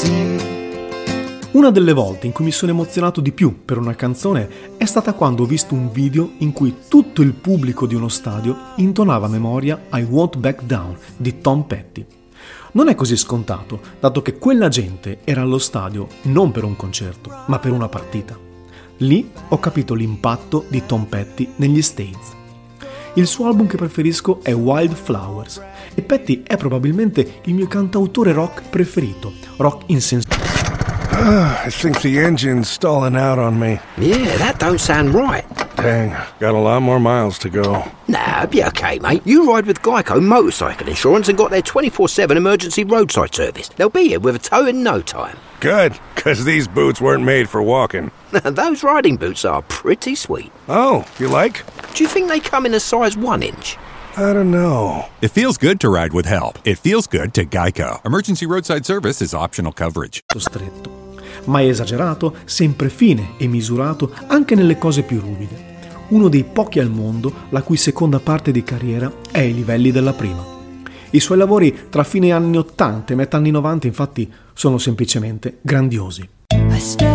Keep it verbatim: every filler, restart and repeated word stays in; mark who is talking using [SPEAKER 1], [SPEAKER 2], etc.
[SPEAKER 1] Una delle volte in cui mi sono emozionato di più per una canzone è stata quando ho visto un video in cui tutto il pubblico di uno stadio intonava a memoria I Won't Back Down di Tom Petty. Non è così scontato, dato che quella gente era allo stadio non per un concerto, ma per una partita. Lì ho capito l'impatto di Tom Petty negli States. Il suo album che preferisco è Wildflowers e Petty è probabilmente il mio cantautore rock preferito, rock insensato.
[SPEAKER 2] I think the engine's stalling out on me.
[SPEAKER 3] Yeah, that don't sound right.
[SPEAKER 2] Dang, got a lot more miles to go.
[SPEAKER 3] Nah, be okay, mate. You ride with Geico Motorcycle Insurance and got their twenty-four seven emergency roadside service. They'll be here with a tow in no time.
[SPEAKER 2] Good, because these boots weren't made for walking.
[SPEAKER 3] Those riding boots are pretty sweet.
[SPEAKER 2] Oh, you like?
[SPEAKER 3] Do you think they come in a size one inch?
[SPEAKER 2] I don't know.
[SPEAKER 4] It feels good to ride with help. It feels good to Geico. Emergency roadside service is optional coverage.
[SPEAKER 1] Stretto. Mai esagerato, sempre fine e misurato anche nelle cose più ruvide. Uno dei pochi al mondo la cui seconda parte di carriera è ai livelli della prima. I suoi lavori tra fine anni ottanta e metà anni novanta infatti sono semplicemente grandiosi.